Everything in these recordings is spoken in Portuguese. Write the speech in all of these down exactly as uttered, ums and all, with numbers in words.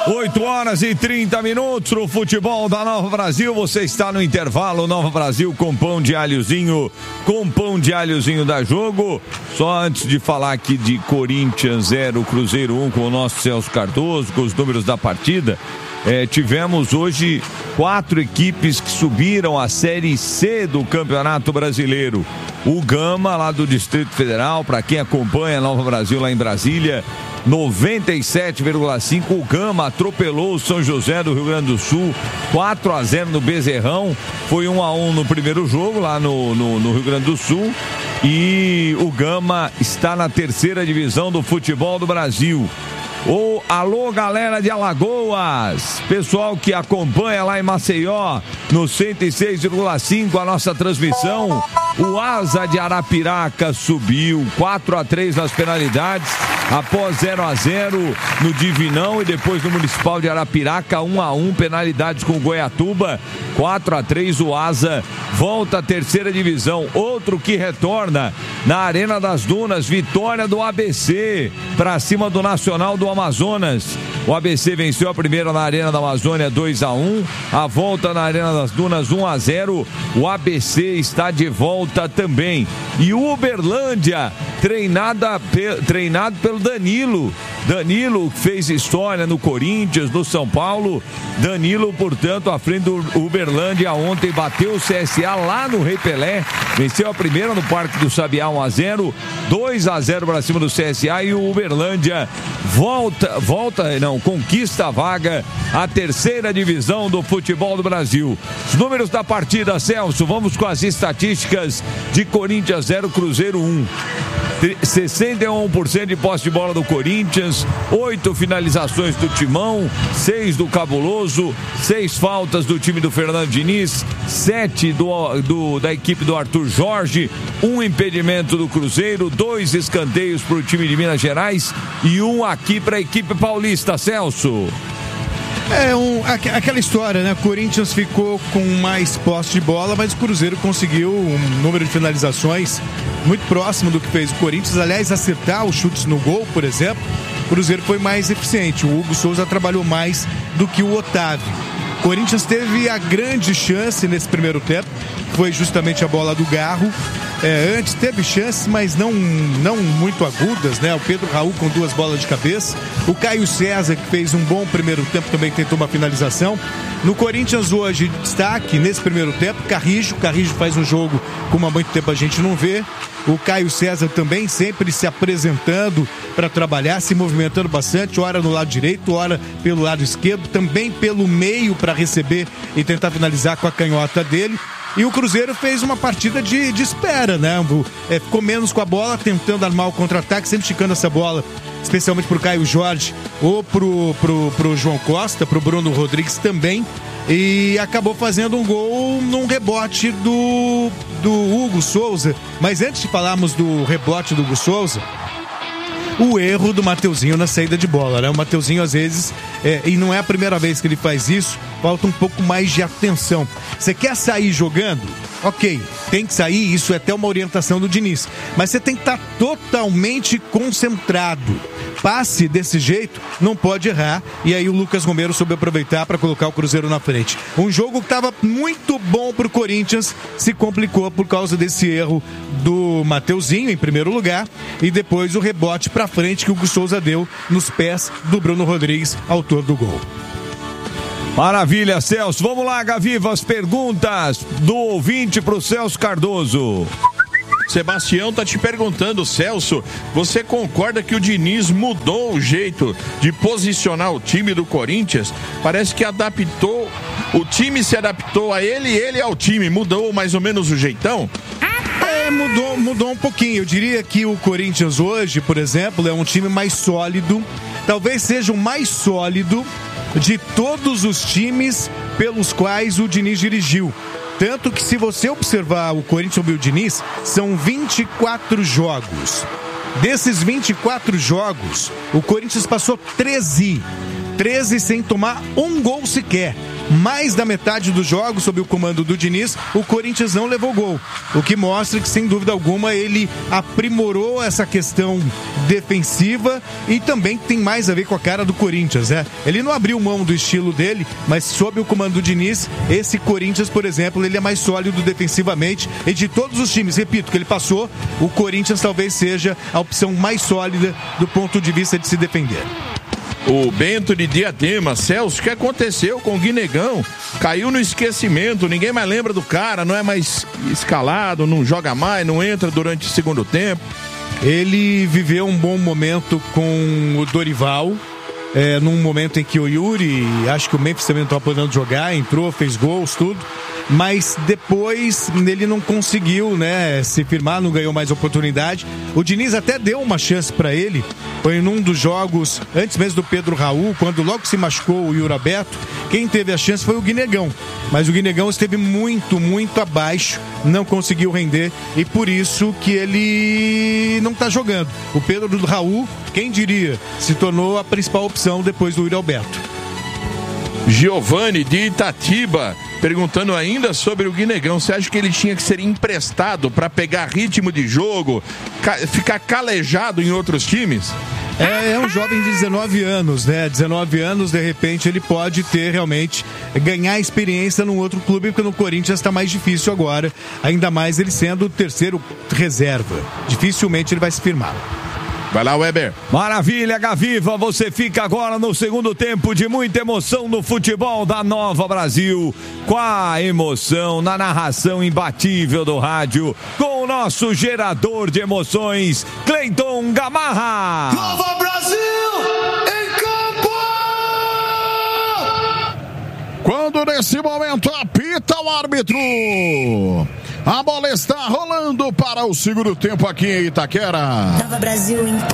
oito horas e trinta minutos no futebol da Nova Brasil. Você está no intervalo Nova Brasil com pão de alhozinho, com pão de alhozinho da Jogo. Só antes de falar aqui de Corinthians zero, Cruzeiro um com o nosso Celso Cardoso, com os números da partida. É, tivemos hoje quatro equipes que subiram à Série C do Campeonato Brasileiro. O Gama, lá do Distrito Federal, para quem acompanha a Nova Brasil lá em Brasília, noventa e sete vírgula cinco, o Gama atropelou o São José do Rio Grande do Sul, quatro a zero no Bezerrão, foi um a um no primeiro jogo lá no, no, no Rio Grande do Sul, e o Gama está na terceira divisão do futebol do Brasil. Ô, alô, galera de Alagoas, pessoal que acompanha lá em Maceió, no cento e seis vírgula cinco a nossa transmissão. O Asa de Arapiraca subiu quatro a três nas penalidades, após zero a zero no Divinão e depois no Municipal de Arapiraca, um a um, penalidades com o Goiatuba, quatro a três, o Asa volta à terceira divisão. Outro que retorna na Arena das Dunas, vitória do A B C para cima do Nacional do Amazonas. O A B C venceu a primeira na Arena da Amazônia dois a um, a volta na Arena das Dunas um a zero. O A B C está de volta também. E o Uberlândia, treinada, treinado pelo Danilo. Danilo fez história no Corinthians, no São Paulo. Danilo, portanto, à frente do Uberlândia ontem, bateu o C S A lá no Rei Pelé, venceu a primeira no Parque do Sabiá um a zero, dois a zero para cima do C S A, e o Uberlândia volta, volta, não, conquista a vaga, a terceira divisão do futebol do Brasil. Os números da partida, Celso, vamos com as estatísticas de Corinthians zero, Cruzeiro um. sessenta e um por cento de posse de bola do Corinthians, oito finalizações do Timão, seis do Cabuloso, seis faltas do time do Fernando Diniz, sete do, do, da equipe do Arthur Jorge, um impedimento do Cruzeiro, dois escanteios para o time de Minas Gerais e um aqui para a equipe paulista, Celso. É um, aquela história, né? O Corinthians ficou com mais posse de bola, mas o Cruzeiro conseguiu um número de finalizações muito próximo do que fez o Corinthians. Aliás, acertar os chutes no gol, por exemplo, o Cruzeiro foi mais eficiente. O Hugo Souza trabalhou mais do que o Otávio. O Corinthians teve a grande chance nesse primeiro tempo, foi justamente a bola do Garro. É, antes teve chances, mas não, não muito agudas, né? O Pedro Raul com duas bolas de cabeça. O Caio César, que fez um bom primeiro tempo, também tentou uma finalização. No Corinthians hoje, destaque nesse primeiro tempo, Carrijo. Carrijo faz um jogo como há muito tempo a gente não vê. O Caio César também sempre se apresentando para trabalhar, se movimentando bastante, ora no lado direito, ora pelo lado esquerdo, também pelo meio para receber e tentar finalizar com a canhota dele. E o Cruzeiro fez uma partida de, de espera, né? É, ficou menos com a bola, tentando armar o contra-ataque, sempre esticando essa bola, especialmente pro Caio Jorge ou pro, pro, pro João Costa, pro Bruno Rodrigues também. E acabou fazendo um gol num rebote do, do Hugo Souza. Mas antes de falarmos do rebote do Hugo Souza, o erro do Mateuzinho na saída de bola, né? O Mateuzinho, às vezes, é, e não é a primeira vez que ele faz isso, falta um pouco mais de atenção. Você quer sair jogando? Ok, tem que sair, isso é até uma orientação do Diniz. Mas você tem que estar totalmente concentrado. Passe desse jeito, não pode errar. E aí o Lucas Romero soube aproveitar para colocar o Cruzeiro na frente. Um jogo que estava muito bom pro Corinthians, se complicou por causa desse erro do Mateuzinho, em primeiro lugar, e depois o rebote para frente que o Hugo Souza deu nos pés do Bruno Rodrigues, autor do gol. Maravilha, Celso. Vamos lá, Gaviva, as perguntas do ouvinte pro Celso Cardoso. Sebastião tá te perguntando, Celso, você concorda que o Diniz mudou o jeito de posicionar o time do Corinthians? Parece que adaptou, o time se adaptou a ele e ele ao time, mudou mais ou menos o jeitão? É, mudou, mudou um pouquinho. Eu diria que o Corinthians hoje, por exemplo, é um time mais sólido, talvez seja o mais sólido de todos os times pelos quais o Diniz dirigiu. Tanto que, se você observar o Corinthians sob o Diniz, são vinte e quatro jogos. Desses vinte e quatro jogos, o Corinthians passou treze. treze sem tomar um gol sequer. mais da metade dos jogos sob o comando do Diniz, o Corinthians não levou gol, o que mostra que, sem dúvida alguma, ele aprimorou essa questão defensiva e também tem mais a ver com a cara do Corinthians, né? Ele não abriu mão do estilo dele, mas sob o comando do Diniz, esse Corinthians, por exemplo, ele é mais sólido defensivamente, e de todos os times, repito, que ele passou, o Corinthians talvez seja a opção mais sólida do ponto de vista de se defender. O Bento de Diadema, Celso, o que aconteceu com o Guinegão? Caiu no esquecimento, ninguém mais lembra do cara, não é mais escalado, não joga mais, não entra durante o segundo tempo. Ele viveu um bom momento com o Dorival, é, num momento em que o Yuri, acho que o Memphis também não estava podendo jogar, entrou, fez gols, tudo. Mas depois ele não conseguiu, né, se firmar, não ganhou mais oportunidade. O Diniz até deu uma chance para ele, foi num dos jogos, antes mesmo do Pedro Raul, quando logo se machucou o Yuri Alberto, quem teve a chance foi o Guinegão. Mas o Guinegão esteve muito, muito abaixo, não conseguiu render e por isso que ele não está jogando. O Pedro Raul, quem diria, se tornou a principal opção depois do Yuri Alberto. Giovanni de Itatiba perguntando ainda sobre o Guinegão. Você acha que ele tinha que ser emprestado para pegar ritmo de jogo, ca- ficar calejado em outros times? É, é um jovem de dezenove anos, né? dezenove anos, de repente, ele pode ter realmente, ganhar experiência num outro clube, porque no Corinthians está mais difícil agora, ainda mais ele sendo o terceiro reserva. Dificilmente ele vai se firmar. Vai lá, Weber. Maravilha, Gaviva, você fica agora no segundo tempo de muita emoção no futebol da Nova Brasil, com a emoção na narração imbatível do rádio, com o nosso gerador de emoções, Cleiton Gamarra. Nova Brasil em campo! Quando nesse momento apita o árbitro, a bola está rolando para o segundo tempo aqui em Itaquera. Nova Brasil em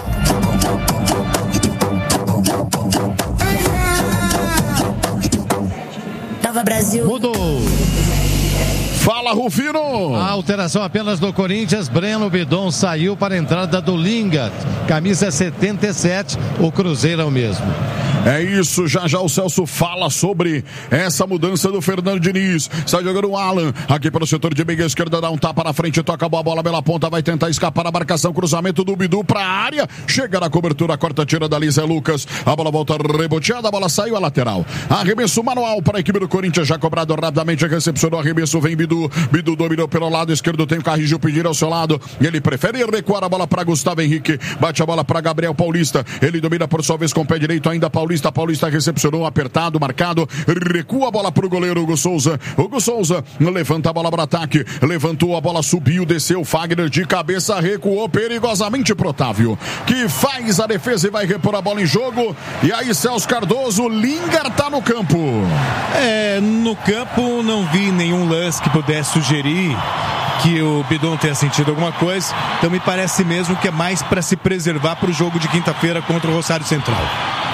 Nova Brasil. Mudou. Fala, Rufino. A alteração apenas do Corinthians. Breno Bidon saiu para a entrada do Linga. Camisa setenta e sete. O Cruzeiro é o mesmo. É isso, já já o Celso fala sobre essa mudança do Fernando Diniz. Está jogando o Alan, aqui pelo setor de meia esquerda, dá um tapa na frente, toca a bola pela ponta, vai tentar escapar a marcação, cruzamento do Bidu para a área, chega na cobertura, corta, tira dali Zé Lucas, a bola volta reboteada, a bola saiu a lateral. Arremesso manual para a equipe do Corinthians, já cobrado rapidamente, recepcionou, arremesso, vem Bidu, Bidu dominou pelo lado esquerdo, tem o Carrijo pedir ao seu lado, ele prefere recuar a bola para Gustavo Henrique, bate a bola para Gabriel Paulista, ele domina por sua vez com o pé direito, ainda Paulista, Paulista recepcionou, apertado, marcado, recua a bola para o goleiro Hugo Souza, Hugo Souza levanta a bola para ataque, levantou a bola, subiu, desceu, Fagner de cabeça, recuou perigosamente pro Otávio, que faz a defesa e vai repor a bola em jogo, e aí Celso Cardoso, Lingard tá no campo. É, no campo não vi nenhum lance que pudesse sugerir que o Bidon tenha sentido alguma coisa, então me parece mesmo que é mais para se preservar para o jogo de quinta-feira contra o Rosário Central.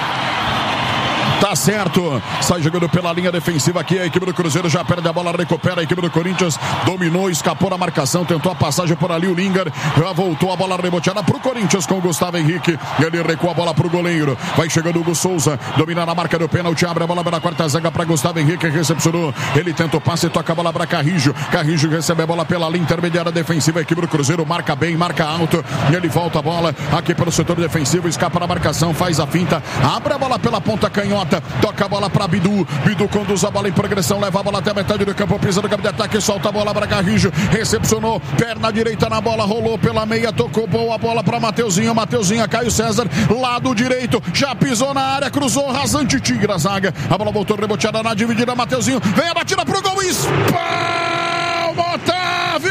Tá certo, sai jogando pela linha defensiva aqui, a equipe do Cruzeiro já perde a bola, recupera a equipe do Corinthians, dominou, escapou da marcação, tentou a passagem por ali, o Lingard já voltou a bola reboteada pro Corinthians com o Gustavo Henrique, ele recua a bola pro goleiro, vai chegando o Hugo Souza, domina na marca do pênalti, abre a bola pela quarta zaga para Gustavo Henrique, recepcionou, ele tenta o passe, toca a bola para Carrijo, Carrijo recebe a bola pela linha intermediária defensiva, a equipe do Cruzeiro marca bem, marca alto, e ele volta a bola aqui pelo setor defensivo, escapa da marcação, faz a finta, abre a bola pela ponta canhota, toca a bola para Bidu, Bidu conduz a bola em progressão, leva a bola até a metade do campo, pisa no campo de ataque, solta a bola para Carrijo, recepcionou, perna direita na bola, rolou pela meia, tocou boa a bola para Mateuzinho, Mateuzinho, Caio César, lado direito, já pisou na área, cruzou, rasante, tira a zaga, a bola voltou reboteada na dividida, Mateuzinho, vem a batida pro gol, espalma, Otávio!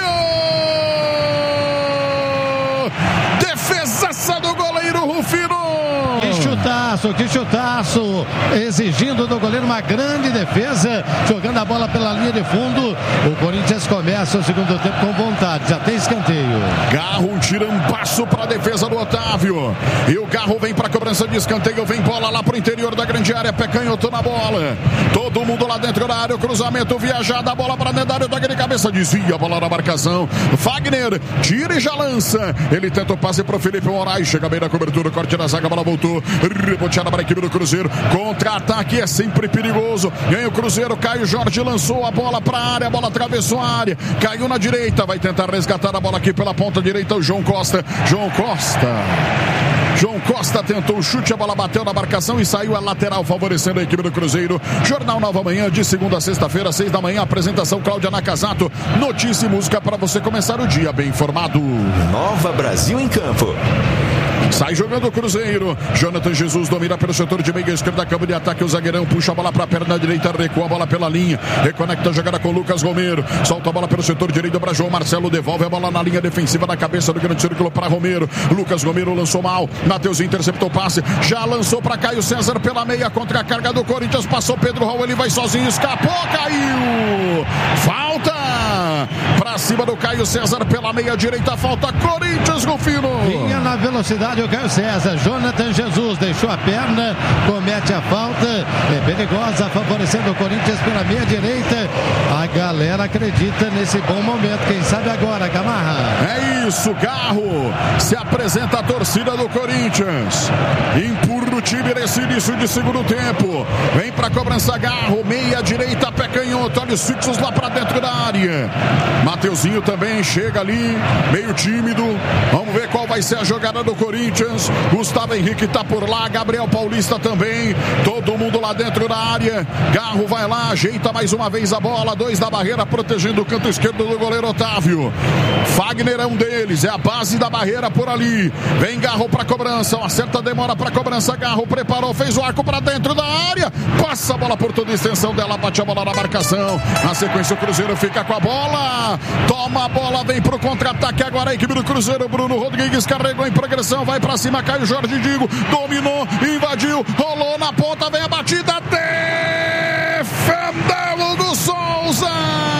Defesaça do goleiro Rufino! Que chutaço, que chutaço, exigindo do goleiro uma grande defesa, jogando a bola pela linha de fundo. O Corinthians começa o segundo tempo com vontade, já tem escanteio. Garro tira um passo para a defesa do Otávio, e o Garro vem para a cobrança de escanteio, vem bola lá para o interior da grande área, pé canhoto na bola, todo mundo lá dentro da área, o cruzamento viajado, a bola para dentro da área, toque de cabeça, desvia a bola na marcação, Fagner tira e já lança, ele tenta o passe para o Felipe Moraes, chega bem na cobertura, corte da zaga, a bola voltou, Reboteada para a equipe do Cruzeiro. Contra-ataque é sempre perigoso. Ganha o Cruzeiro. Caio Jorge lançou a bola para a área. A bola atravessou a área. Caiu na direita. Vai tentar resgatar a bola aqui pela ponta direita. O João Costa. João Costa. João Costa tentou o chute, a bola bateu na marcação e saiu a lateral, favorecendo a equipe do Cruzeiro. Jornal Nova Manhã, de segunda a sexta-feira, seis da manhã, apresentação Cláudia Nakazato. Notícia e música para você começar o dia bem informado. Nova Brasil em campo. Sai jogando o Cruzeiro. Jonathan Jesus domina pelo setor de meia esquerda. Campo de ataque. O zagueirão puxa a bola para a perna direita. Recua a bola pela linha. Reconecta a jogada com Lucas Romero. Solta a bola pelo setor direito para João Marcelo. Devolve a bola na linha defensiva na cabeça do grande círculo para Romero. Lucas Romero lançou mal. Matheus interceptou o passe. Já lançou para Caio César pela meia contra a carga do Corinthians. Passou Pedro Raul. Ele vai sozinho. Escapou. Caiu. Falta. Para cima do Caio César pela meia direita. Falta Corinthians, Rufino. Vinha na velocidade o Caio César. Jonathan Jesus deixou a perna, comete a falta, é perigosa, favorecendo o Corinthians pela meia direita. A galera acredita nesse bom momento, quem sabe agora, Gamarra. É isso, Garro. Se apresenta a torcida do Corinthians. Empurra o time nesse início de segundo tempo. Vem pra cobrança, Garro, meia direita, pé canhoto, olhos fixos lá pra dentro da área. Mateuzinho também chega ali, meio tímido. Vamos ver qual vai ser a jogada do Corinthians. Gustavo Henrique tá por lá, Gabriel Paulista também, todo mundo lá dentro da área. Garro vai lá, ajeita mais uma vez a bola, dois da barreira protegendo o canto esquerdo do goleiro Otávio. Fagner é um deles, é a base da barreira por ali. Vem Garro pra cobrança, uma certa demora pra cobrança. Garro preparou, fez o arco pra dentro da área, passa a bola por toda a extensão dela, bate a bola na marcação. Na sequência o Cruzeiro fica com a bola, toma a bola, vem pro contra-ataque agora a equipe do Cruzeiro. Bruno Rodrigues carregou em progressão, vai pra cima, Caio Jorge Digo, dominou, invadiu, rolou na ponta, vem a batida, defendeu Hugo Souza!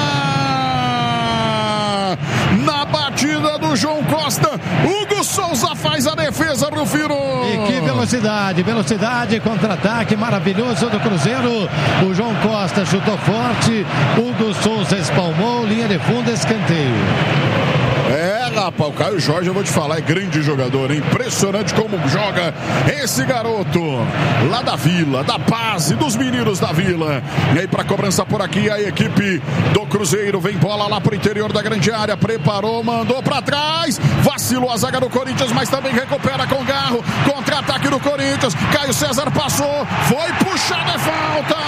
Na batida do João Costa, Hugo Souza faz a defesa, Rufino. E que velocidade, velocidade, contra-ataque maravilhoso do Cruzeiro. O João Costa chutou forte, Hugo Souza espalmou, linha de fundo, escanteio. É, rapaz, o Caio Jorge, eu vou te falar, é grande jogador, impressionante como joga esse garoto, lá da Vila, da base, dos meninos da Vila. E aí pra cobrança por aqui, a equipe do Cruzeiro, vem bola lá pro interior da grande área, preparou, mandou pra trás, vacilou a zaga do Corinthians, mas também recupera com Garro, contra-ataque do Corinthians, Caio César passou, foi puxada, é falta!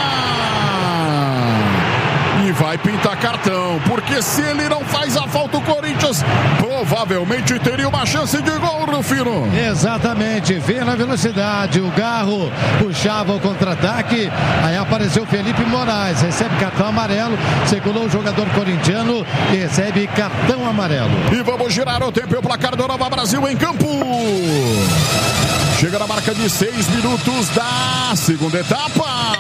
E vai pintar cartão, porque se ele não faz a falta, o Corinthians provavelmente teria uma chance de gol, Rufino. Exatamente, vê na velocidade, o Garro puxava o contra-ataque, aí apareceu Felipe Moraes, recebe cartão amarelo, segurou o jogador corintiano, recebe cartão amarelo. E vamos girar o tempo e o placar do Nova Brasil em campo. Chega na marca de seis minutos da segunda etapa.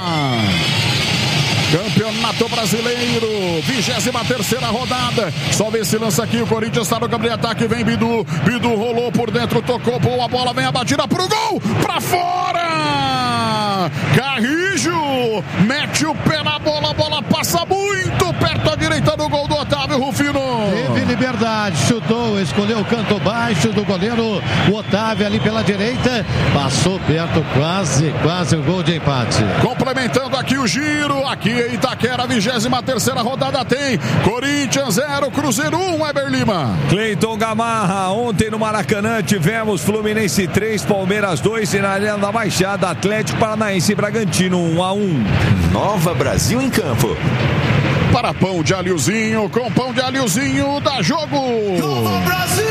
Campeonato Brasileiro, vigésima terceira rodada. Só vê se lança aqui, o Corinthians está no campo de ataque, vem Bidu, Bidu rolou por dentro, tocou, boa bola, vem a batida pro gol, pra fora! Carrijo, mete o pé na bola, a bola passa muito perto à direita do gol do Otávio, Rufino. Teve liberdade, chutou, escolheu o canto baixo do goleiro, o Otávio ali pela direita, passou perto, quase, quase o gol de empate. Complementando aqui o giro, aqui em Itaquera, vigésima terceira rodada tem Corinthians zero, Cruzeiro um, Weber Lima. Cleiton Gamarra, ontem no Maracanã tivemos Fluminense três, Palmeiras dois e na Arena da Baixada, Atlético Paranaense e Bragantino um a um. Nova Brasil em campo. Para pão de alhozinho, com pão de alhozinho dá jogo. Nova Brasil!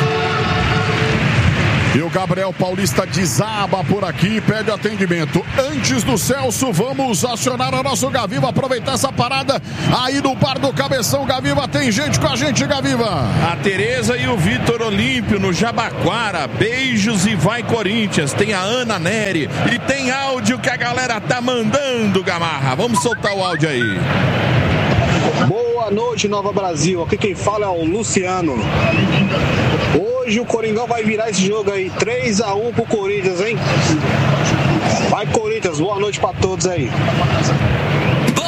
E o Gabriel Paulista desaba por aqui, pede atendimento. Antes do Celso, vamos acionar o nosso Gaviva, aproveitar essa parada aí no bar do Cabeção. Gaviva, tem gente com a gente, Gaviva. A Tereza e o Vitor Olímpio no Jabaquara, beijos e vai Corinthians. Tem a Ana Neri e tem áudio que a galera tá mandando, Gamarra. Vamos soltar o áudio aí. Boa noite, Nova Brasil. Aqui quem fala é o Luciano. Hoje o Coringão vai virar esse jogo aí, três a um pro Corinthians, hein? Vai Corinthians, boa noite pra todos aí.